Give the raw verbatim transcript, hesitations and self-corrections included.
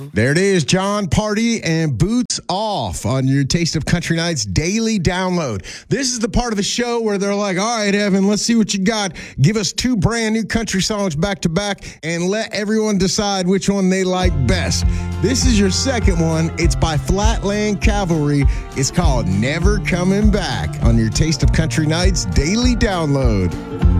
There it is, John Party and Boots Off on your Taste of Country Nights daily download. This is the part of the show where they're like, all right, Evan, let's see what you got. Give us two brand new country songs back to back and let everyone decide which one they like best. This is your second one. It's by Flatland Cavalry. It's called Never Coming Back on your Taste of Country Nights daily download.